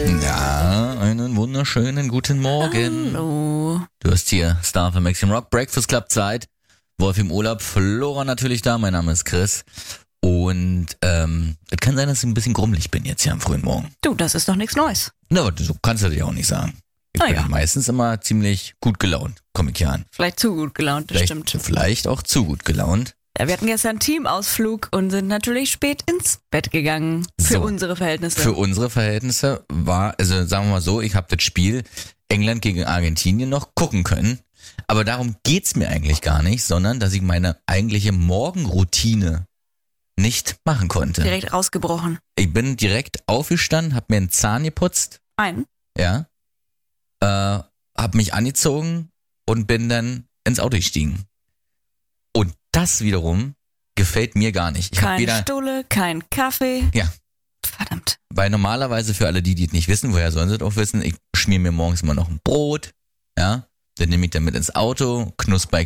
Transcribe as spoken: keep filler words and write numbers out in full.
Ja, einen wunderschönen guten Morgen. Hallo. Du hast hier Star für Maxim Rock, Breakfast Club Zeit. Wolf im Urlaub, Flora natürlich da, mein Name ist Chris. Und ähm, es kann sein, dass ich ein bisschen grummelig bin jetzt hier am frühen Morgen. Du, das ist doch nichts Neues. Na, aber so kannst du dir auch nicht sagen. Ich Ah, bin ja. meistens immer ziemlich gut gelaunt, komme ich hier an. Vielleicht zu gut gelaunt, das Vielleicht, stimmt. vielleicht auch zu gut gelaunt. Ja, wir hatten gestern einen Teamausflug und sind natürlich spät ins Bett gegangen. Für So. unsere Verhältnisse. Für unsere Verhältnisse war, also sagen wir mal so, ich habe das Spiel England gegen Argentinien noch gucken können. Aber darum geht's mir eigentlich gar nicht, sondern dass ich meine eigentliche Morgenroutine nicht machen konnte. Direkt rausgebrochen. Ich bin direkt aufgestanden, hab mir einen Zahn geputzt, Ein. ja, äh, hab mich angezogen und bin dann ins Auto gestiegen. Und das wiederum gefällt mir gar nicht. Ich hab Keine wieder, Stulle, kein Kaffee. ja, Verdammt. weil normalerweise für alle die, die es nicht wissen, woher sollen sie es auch wissen, ich schmier mir morgens immer noch ein Brot, ja, dann nehme ich dann mit ins Auto, knusper